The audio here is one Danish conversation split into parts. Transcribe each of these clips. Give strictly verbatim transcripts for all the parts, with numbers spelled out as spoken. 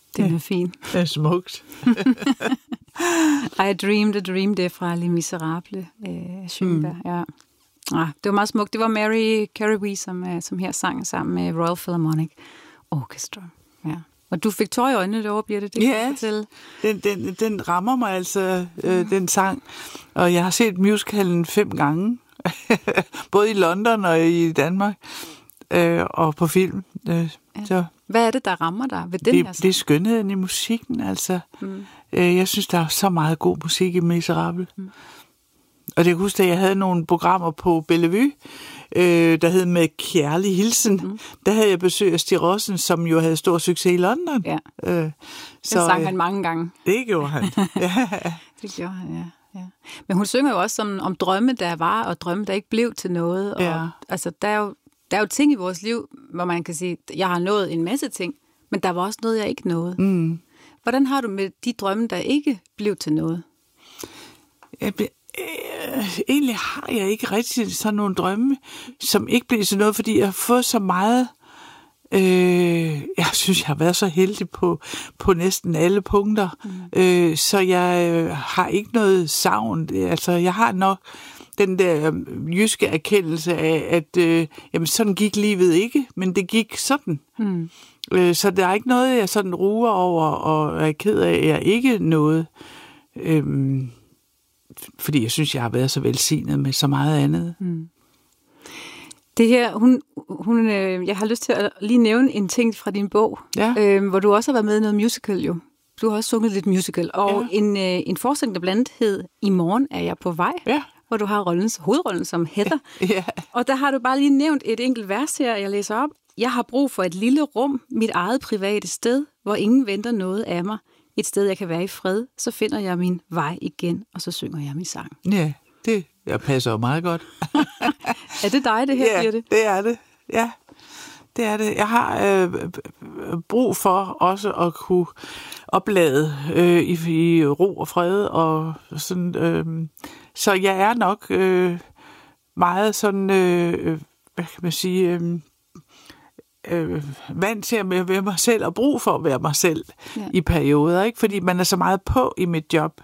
Det er ja, fint. Det er smukt. I Dreamed a Dream, det er fra Les Miserables, øh, Schönberg, mm. ja. Ah, det var meget smukt. Det var Mary Carey, som, som her sang sammen med Royal Philharmonic Orchestra. Ja. Og du fik tår i øjnene derovre, Birthe, det kan ja, fortælle. Den, den, den rammer mig altså, øh, mm. den sang. Og jeg har set musicalen fem gange. Både i London og i Danmark. Øh, og på film. Øh, ja. så. Hvad er det, der rammer dig ved den det, her sang? Det er skønheden i musikken, altså. Mm. Øh, jeg synes, der er så meget god musik i Miserable. Mm. Og det kan huske, at jeg havde nogle programmer på Bellevue, øh, der hed Med kærlig hilsen. Mm. Der havde jeg besøg af Stig Rossen, som jo havde stor succes i London. Ja. Øh, så, det sang han mange gange. Det gjorde han. Ja. Det gjorde han, ja. ja. Men hun synger jo også om, om drømme, der var, og drømme, der ikke blev til noget. Og, ja. Altså, der er, jo, der er jo ting i vores liv, hvor man kan sige, at jeg har nået en masse ting, men der var også noget, jeg ikke nåede. Mm. Hvordan har du med de drømme, der ikke blev til noget? Jeg be- øh, egentlig har jeg ikke rigtig sådan nogle drømme, som ikke blev til noget, fordi jeg har fået så meget. Øh, jeg synes, jeg har været så heldig på, på næsten alle punkter, mm. øh, så jeg øh, har ikke noget savn. Altså, jeg har nok den der jyske erkendelse af, at øh, jamen, sådan gik livet ikke, men det gik sådan. Mm. Øh, så der er ikke noget, jeg sådan ruer over, og er ked af, at jeg ikke noget. Øh, fordi jeg synes, jeg har været så velsignet med så meget andet. Mm. Det her, hun, hun, øh, jeg har lyst til at lige nævne en ting fra din bog, ja. øh, hvor du også har været med i noget musical jo. Du har også sunget lidt musical, og ja. en, øh, en forestilling, der blandt hed I morgen er jeg på vej, ja. hvor du har rollen, hovedrollen som Heather. Ja. Og der har du bare lige nævnt et enkelt vers her, jeg læser op. Jeg har brug for et lille rum, mit eget private sted, hvor ingen venter noget af mig. Et sted, jeg kan være i fred, så finder jeg min vej igen, og så synger jeg min sang. Ja, det jeg passer jo meget godt. Er det dig, det her, ja, bliver det? det er det. Ja, det er det. Jeg har øh, brug for også at kunne oplade øh, i, i ro og fred, og sådan. Øh, så jeg er nok øh, meget sådan, øh, hvad kan man sige, øh, øh, vant til at være mig selv og brug for at være mig selv ja. i perioder, ikke? Fordi man er så meget på i mit job.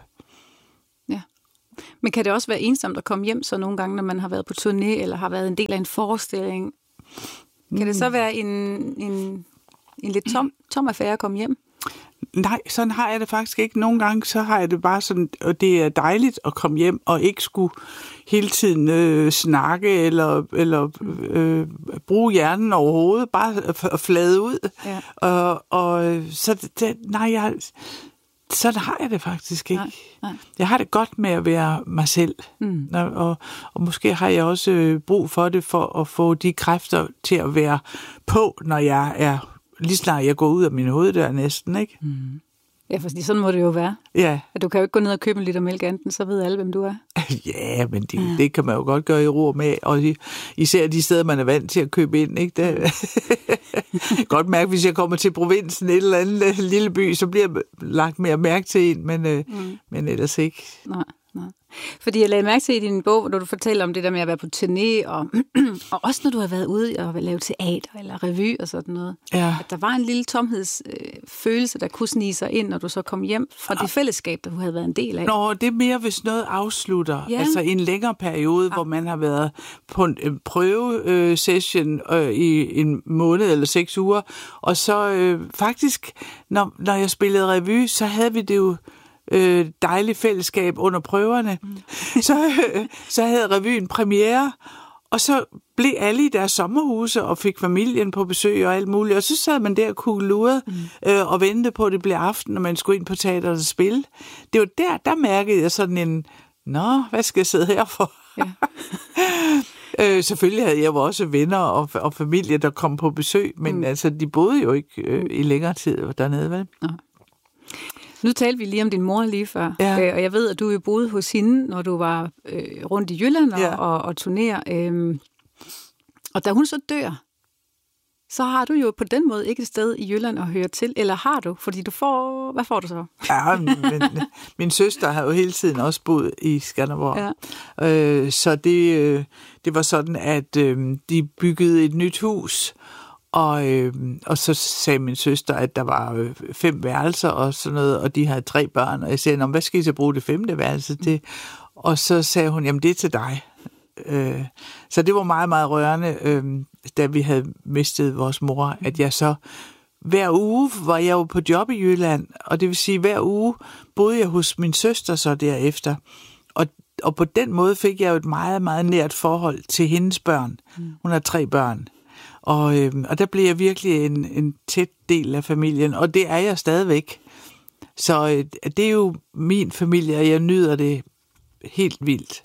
Men kan det også være ensomt at komme hjem så nogle gange, når man har været på turné, eller har været en del af en forestilling? Kan mm. det så være en, en, en lidt tom, tom affære at komme hjem? Nej, sådan har jeg det faktisk ikke. Nogle gange så har jeg det bare sådan, og det er dejligt at komme hjem og ikke skulle hele tiden øh, snakke eller, eller øh, bruge hjernen overhovedet, bare at flade ud. Ja. Og, og så det, nej, jeg... Sådan har jeg det faktisk ikke. Nej, nej. Jeg har det godt med at være mig selv. Mm. Og, og måske har jeg også brug for det, for at få de kræfter til at være på, når jeg er, lige snart jeg går ud af min hoveddør næsten, ikke? Mm. Ja, for sådan må det jo være. Ja. At du kan jo ikke gå ned og købe en liter mælk enten, så ved alle, hvem du er. Ja, men det, ja. det kan man jo godt gøre i ro med, og især de steder, man er vant til at købe ind, ikke? Det, godt mærke, hvis jeg kommer til provinsen, et eller andet lille by, så bliver jeg lagt mere mærke til en, men, mm. men ellers ikke. Nej, nej. Fordi jeg lagde mærke til i din bog, når du fortæller om det der med at være på turné, og, og også når du har været ude og lave teater eller revy og sådan noget, ja. at der var en lille tomhedsfølelse, øh, der kunne snige sig ind, når du så kom hjem fra det fællesskab, der du havde været en del af. Nå, det er mere, hvis noget afslutter. Ja. Altså en længere periode, ja. hvor man har været på en prøvesession øh, i en måned eller seks uger, og så øh, faktisk, når, når jeg spillede revy, så havde vi det jo Øh, dejligt fællesskab under prøverne. Mm. så, øh, så havde revyen premiere, og så blev alle i deres sommerhuse og fik familien på besøg og alt muligt, og så sad man der kugleluret mm. øh, og ventede på, at det blev aften, når man skulle ind på teateret og spille. Det var der, der mærkede jeg sådan en, nå, hvad skal jeg sidde her for? Ja. øh, selvfølgelig havde jeg jo også venner og, og familie, der kom på besøg, men mm. altså, de boede jo ikke øh, i længere tid dernede, vel? Ja. Nu talte vi lige om din mor lige før, ja. øh, og jeg ved, at du jo boede hos hende, når du var øh, rundt i Jylland og, ja. og, og turnerer. Øh, og da hun så dør, så har du jo på den måde ikke et sted i Jylland at høre til, eller har du? Fordi du får... Hvad får du så? Ja, men, min søster har jo hele tiden også boet i Skanderborg. Ja. Øh, så det, øh, det var sådan, at øh, de byggede et nyt hus, Og, øh, og så sagde min søster, at der var øh, fem værelser og sådan noget, og de havde tre børn. Og jeg sagde, hvad skal I så bruge det femte værelse til? Og så sagde hun, jamen det er til dig. Øh, så det var meget, meget rørende, øh, da vi havde mistet vores mor, at jeg så hver uge var jeg jo på job i Jylland, og det vil sige, hver uge boede jeg hos min søster så derefter. Og, og på den måde fik jeg jo et meget, meget nært forhold til hendes børn. Hun har tre børn. Og, øh, og der blev jeg virkelig en, en tæt del af familien, og det er jeg stadigvæk. Så øh, det er jo min familie, og jeg nyder det helt vildt.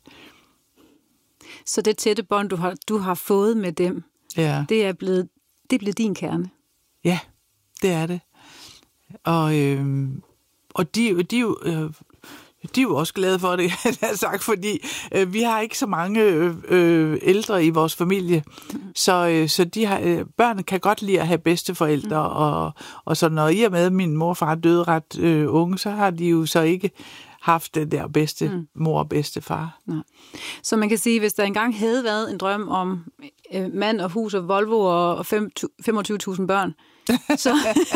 Så det tætte bånd, du har, du har fået med dem, ja. det, er blevet, det er blevet din kerne? Ja, det er det. Og, øh, og de, de, øh, de er jo også glade for det, jeg har sagt, fordi øh, vi har ikke så mange øh, øh, ældre i vores familie, mm. så, øh, så de har, øh, børnene kan godt lide at have bedsteforældre, mm. og, og så når I er med, min mor og far døde ret øh, unge, så har de jo så ikke haft den der bedste mm. mor og bedstefar. Nej. Så man kan sige, hvis der engang havde været en drøm om øh, mand og hus og Volvo og femogtyve tusind børn, så,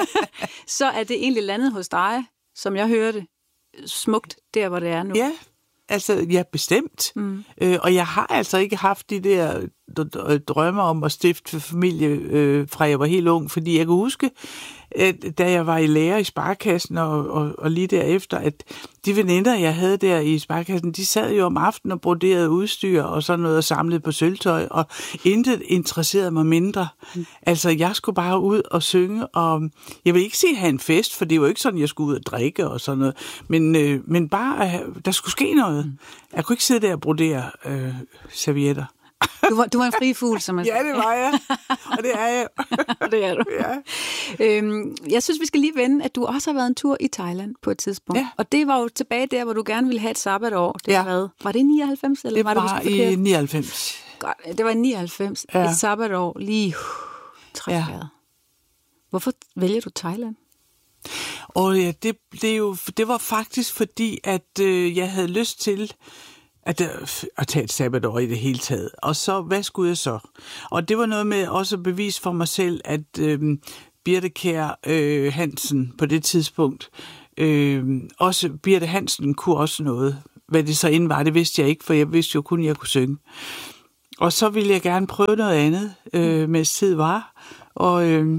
så er det egentlig landet hos dig, som jeg hørte, smukt der, hvor det er nu. Ja, altså, ja, bestemt. Mm. Øh, og jeg har altså ikke haft de der drømme om at stifte familie, øh, fra jeg var helt ung, fordi jeg kan huske, at da jeg var i lærer i Sparekassen, og, og, og lige derefter, at de veninder, jeg havde der i Sparekassen, de sad jo om aftenen og broderede udstyr og sådan noget og samlede på sølvtøj, og intet interesserede mig mindre. Mm. Altså, jeg skulle bare ud og synge, og jeg vil ikke sige have en fest, for det var ikke sådan, jeg skulle ud og drikke og sådan noget, men, øh, men bare, der skulle ske noget. Mm. Jeg kunne ikke sidde der og brodere øh, servietter. Du var, du var en fri fugl, som man siger. Ja, det var jeg. Og det er jeg. Det er du. Ja. Øhm, jeg synes, vi skal lige vende, at du også har været en tur i Thailand på et tidspunkt. Ja. Og det var jo tilbage der, hvor du gerne ville have et sabbatår. Det ja. Var, var det i nioghalvfems? Eller det var, var det i nioghalvfems. Godt, det var i nioghalvfems. Ja. Et sabbatår lige uh, træfærdet. Ja. Hvorfor vælger du Thailand? Og ja, det, det, jo, det var faktisk fordi, at øh, jeg havde lyst til At, at tage et sabbatår i det hele taget. Og så, hvad skulle jeg så? Og det var noget med også at bevise for mig selv, at øh, Birthe Kjær øh, Hansen på det tidspunkt, øh, også Birthe Hansen kunne også noget. Hvad det så end var, det vidste jeg ikke, for jeg vidste jo kun, at jeg kunne synge. Og så ville jeg gerne prøve noget andet, øh, mens tid var. Og, øh,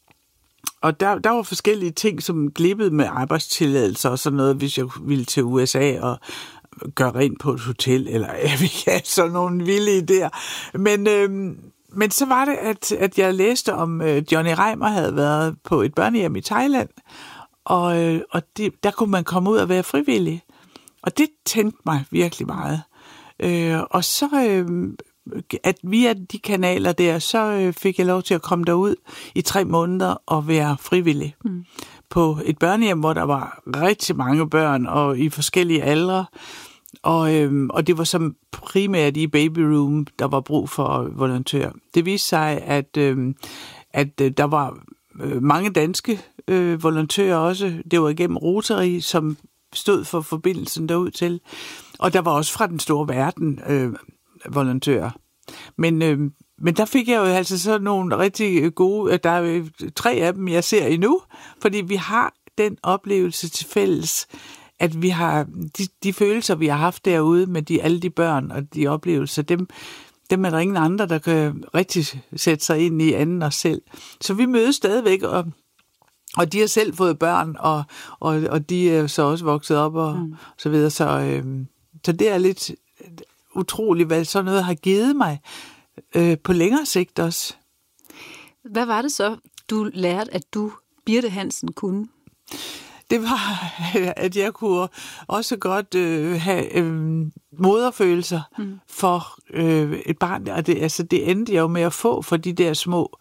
og der, der var forskellige ting, som glippede med arbejdstilladelser og sådan noget, hvis jeg ville til U S A og gøre rent på et hotel, eller jeg vil ikke have sådan nogle vilde idéer. Men, øh, men så var det, at, at jeg læste om, øh, Johnny Reimer havde været på et børnehjem i Thailand, og, øh, og det, der kunne man komme ud og være frivillig. Og det tændte mig virkelig meget. Øh, og så, øh, at via de kanaler der, så øh, fik jeg lov til at komme derud i tre måneder og være frivillig. Mm. På et børnehjem, hvor der var rigtig mange børn, og i forskellige aldre. Og, øhm, og det var som primært i baby room, der var brug for volontører. Det viste sig, at, øhm, at øh, der var øh, mange danske øh, volontører også. Det var igennem Rotary, som stod for forbindelsen derud til. Og der var også fra den store verden øh, volontører. Men, øh, men der fik jeg jo altså så nogle rigtig gode, der er tre af dem, jeg ser endnu, fordi vi har den oplevelse til fælles, at vi har de, de følelser, vi har haft derude med de, alle de børn og de oplevelser, dem, dem er der ingen andre, der kan rigtig sætte sig ind i anden os selv. Så vi mødes stadigvæk, og, og de har selv fået børn, og, og, og de er så også vokset op og, mm. og så videre. Så, øh, så det er lidt utroligt, hvad sådan noget har givet mig øh, på længere sigt også. Hvad var det så, du lærte, at du, Birthe Hansen, kunne? Det var, at jeg kunne også godt øh, have øh, moderfølelser mm. for øh, et barn. Og det, altså, det endte jeg jo med at få for de der små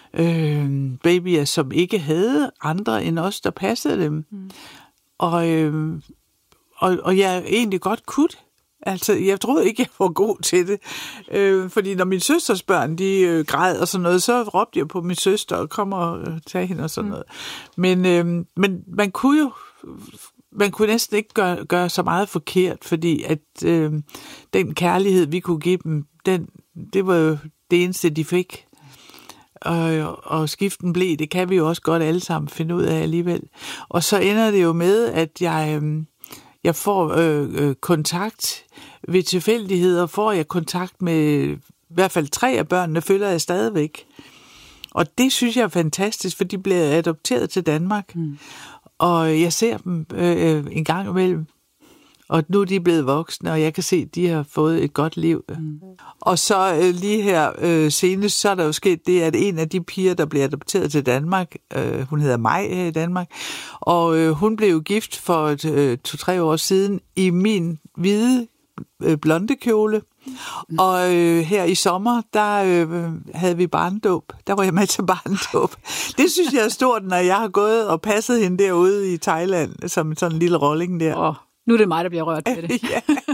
øh, babyer, som ikke havde andre end os, der passede dem. Mm. Og, øh, og, og jeg egentlig godt kunne. Altså, jeg troede ikke, jeg var god til det. Øh, fordi når min søsters børn, de øh, græd og sådan noget, så råbte jeg på min søster og kom og øh, tage hende og sådan noget. Men, øh, men man kunne jo, man kunne næsten ikke gøre, gøre så meget forkert, fordi at øh, den kærlighed, vi kunne give dem, den, det var jo det eneste, de fik. og, og skiften blev, det kan vi jo også godt alle sammen finde ud af alligevel. Og så ender det jo med, at jeg, jeg får øh, øh, kontakt ved tilfældigheder, får jeg kontakt med i hvert fald tre af børnene, følger jeg stadigvæk. Og det synes jeg er fantastisk, for de blev adopteret til Danmark. Mm. Og jeg ser dem øh, en gang imellem. Og nu er de blevet voksne, og jeg kan se, at de har fået et godt liv. Mm. Og så øh, lige her øh, senest, så er der jo sket det, at en af de piger, der blev adopteret til Danmark, øh, hun hedder Maj her i Danmark, og øh, hun blev gift for et, øh, to-tre år siden i min hvide øh, blonde kjole. Mm. Og øh, her i sommer, der øh, havde vi barndåb. Der var jeg med til barndåb. Det synes jeg er stort, når jeg har gået og passet hende derude i Thailand, som sådan en lille rolling der. Oh. Nu er det mig, der bliver rørt ved det. Ja.